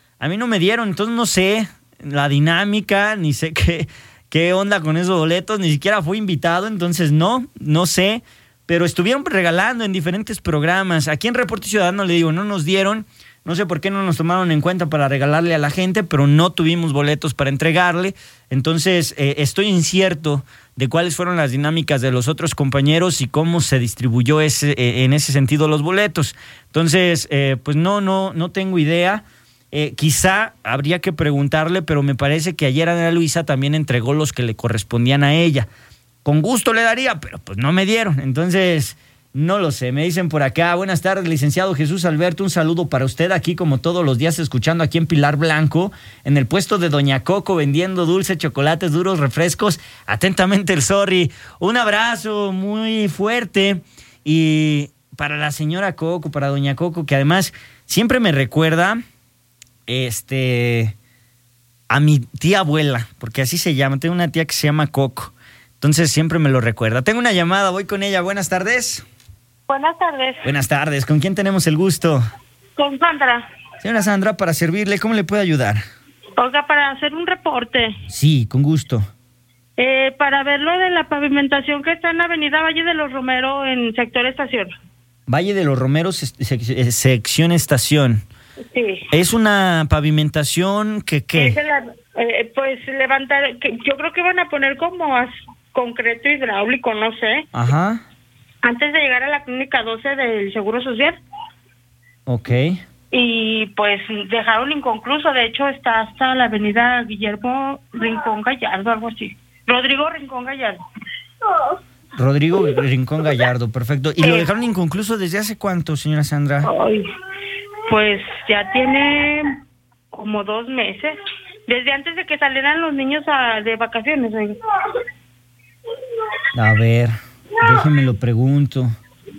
entonces no sé la dinámica, ni sé qué onda con esos boletos, ni siquiera fui invitado, entonces no sé, pero estuvieron regalando en diferentes programas. Aquí en Reporte Ciudadano le digo, no nos dieron. No sé por qué no nos tomaron en cuenta para regalarle a la gente, pero no tuvimos boletos para entregarle. Entonces, estoy incierto de cuáles fueron las dinámicas de los otros compañeros y cómo se distribuyó en ese sentido los boletos. Entonces, pues no tengo idea. Quizá habría que preguntarle, pero me parece que ayer Ana Luisa también entregó los que le correspondían a ella. Con gusto le daría, pero pues no me dieron. Entonces, no lo sé. Me dicen por acá, buenas tardes, licenciado Jesús Alberto, un saludo para usted aquí como todos los días escuchando aquí en Pilar Blanco, en el puesto de Doña Coco, vendiendo dulces, chocolates, duros, refrescos. Atentamente el Zorri. Un abrazo muy fuerte y para la señora Coco, para Doña Coco, que además siempre me recuerda a mi tía abuela, porque así se llama. Tengo una tía que se llama Coco, entonces siempre me lo recuerda. Tengo una llamada, voy con ella. Buenas tardes. Buenas tardes. Buenas tardes. ¿Con quién tenemos el gusto? Con Sandra. Señora Sandra, para servirle, ¿cómo le puedo ayudar? Oiga, para hacer un reporte. Sí, con gusto. Para ver lo de la pavimentación que está en la avenida Valle de los Romeros en sector estación. Valle de los Romeros, sección estación. Sí. ¿Es una pavimentación que qué? Pues levantar, yo creo que van a poner como concreto hidráulico, no sé. Ajá. Antes de llegar a la clínica 12 del Seguro Social. Ok. Y pues dejaron inconcluso, de hecho está hasta la avenida Guillermo Rincón Gallardo, algo así. Rodrigo Rincón Gallardo. Rodrigo Rincón Gallardo, perfecto. ¿Y lo dejaron inconcluso desde hace cuánto, señora Sandra? Ay, pues ya tiene como 2 meses. Desde antes de que salieran los niños de vacaciones. A ver, déjeme lo pregunto.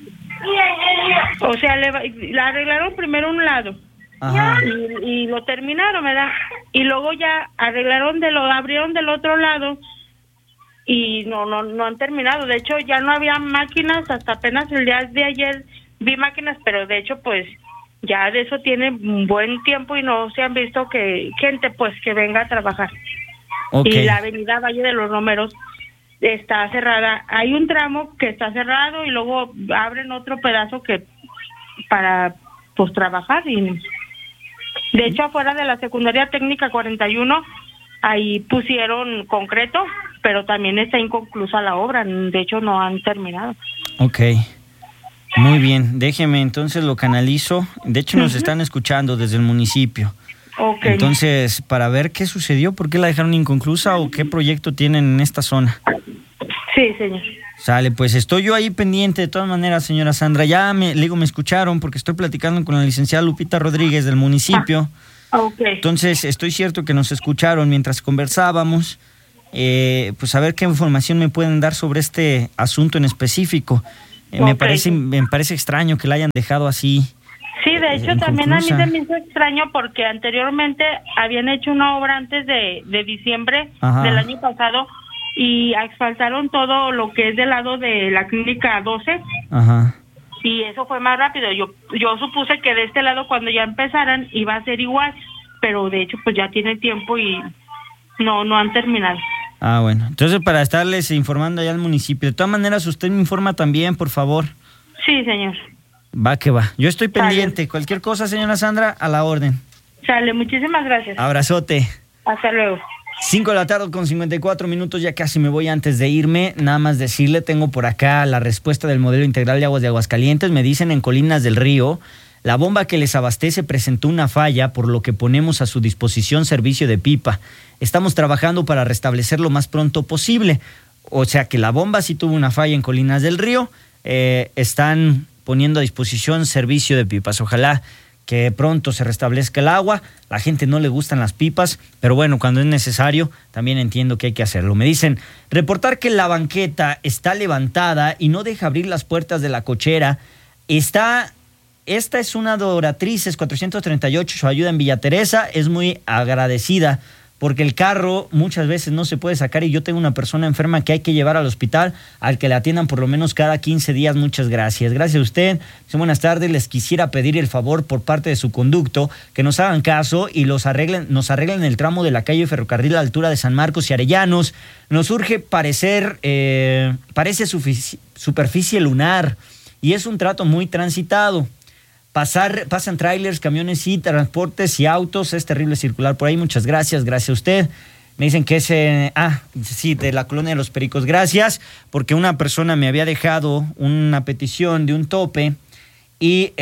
O sea, la arreglaron primero un lado. Ajá. Y lo terminaron, ¿verdad? y luego ya abrieron del otro lado y no han terminado. De hecho, ya no había máquinas, hasta apenas el día de ayer vi máquinas, pero de hecho, pues, ya de eso tiene un buen tiempo y no se han visto que gente, pues, que venga a trabajar. Okay. Y la avenida Valle de los Romeros está cerrada. Hay un tramo que está cerrado y luego abren otro pedazo que para, pues, trabajar. Y de hecho, afuera de la Secundaria Técnica 41, ahí pusieron concreto, pero también está inconclusa la obra. De hecho, no han terminado. Ok. Muy bien. Déjeme, entonces lo canalizo. De hecho, nos están escuchando desde el municipio. Okay. Entonces, para ver qué sucedió, por qué la dejaron inconclusa o qué proyecto tienen en esta zona. Sí, señor. Sale, pues estoy yo ahí pendiente de todas maneras, señora Sandra. Ya me escucharon porque estoy platicando con la licenciada Lupita Rodríguez del municipio. Okay. Entonces, estoy cierto que nos escucharon mientras conversábamos. Pues a ver qué información me pueden dar sobre este asunto en específico. Me parece extraño que la hayan dejado así. Sí, de hecho también a mí se me hizo extraño porque anteriormente habían hecho una obra antes de diciembre del año pasado y asfaltaron todo lo que es del lado de la clínica 12. Ajá. Y eso fue más rápido. Yo supuse que de este lado cuando ya empezaran iba a ser igual, pero de hecho pues ya tiene tiempo y no han terminado. Ah, bueno. Entonces para estarles informando allá al municipio. De todas maneras, usted me informa también, por favor. Sí, señor. Va que va. Yo estoy pendiente. Cualquier cosa, señora Sandra, a la orden. Sale, muchísimas gracias. Abrazote. Hasta luego. 5 de la tarde con 54 minutos, ya casi me voy. Antes de irme, nada más decirle, tengo por acá la respuesta del modelo integral de aguas de Aguascalientes. Me dicen en Colinas del Río, la bomba que les abastece presentó una falla, por lo que ponemos a su disposición servicio de pipa. Estamos trabajando para restablecer lo más pronto posible. O sea que la bomba sí tuvo una falla en Colinas del Río. Están poniendo a disposición servicio de pipas. Ojalá que pronto se restablezca el agua. La gente no le gustan las pipas, pero bueno, cuando es necesario, también entiendo que hay que hacerlo. Me dicen, reportar que la banqueta está levantada y no deja abrir las puertas de la cochera. Esta es una Doratrices 438, su ayuda en Villa Teresa. Es muy agradecida porque el carro muchas veces no se puede sacar y yo tengo una persona enferma que hay que llevar al hospital, al que le atiendan por lo menos cada 15 días. Muchas gracias. Gracias a usted. Buenas tardes. Les quisiera pedir el favor por parte de su conducto que nos hagan caso y nos arreglen el tramo de la calle Ferrocarril a la altura de San Marcos y Arellanos. Nos urge parece superficie lunar y es un trato muy transitado. Pasan trailers, camiones y transportes y autos. Es terrible circular por ahí. Muchas gracias. Gracias a usted. Me dicen que es de la Colonia de los Pericos. Gracias, porque una persona me había dejado una petición de un tope y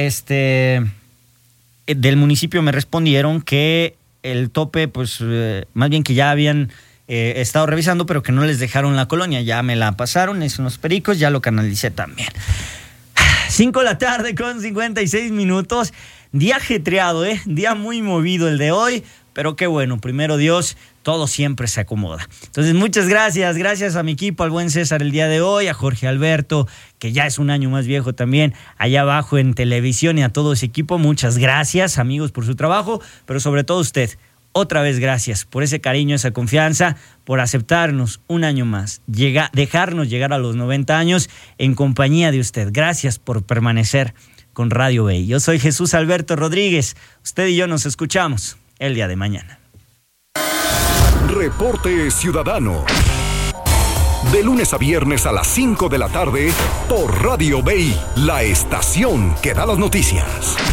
del municipio me respondieron que el tope, pues más bien que ya habían estado revisando, pero que no les dejaron la colonia. Ya me la pasaron, es unos Pericos, ya lo canalicé también. 5 de la tarde con 56 minutos. Día ajetreado, día muy movido el de hoy, pero qué bueno, primero Dios, todo siempre se acomoda. Entonces, muchas gracias. Gracias a mi equipo, al buen César el día de hoy, a Jorge Alberto, que ya es un año más viejo también, allá abajo en televisión, y a todo ese equipo. Muchas gracias, amigos, por su trabajo, pero sobre todo usted. Otra vez gracias por ese cariño, esa confianza, por aceptarnos un año más, dejarnos llegar a los 90 años en compañía de usted. Gracias por permanecer con Radio BEI. Yo soy Jesús Alberto Rodríguez. Usted y yo nos escuchamos el día de mañana. Reporte Ciudadano. De lunes a viernes a las 5 de la tarde por Radio BEI, la estación que da las noticias.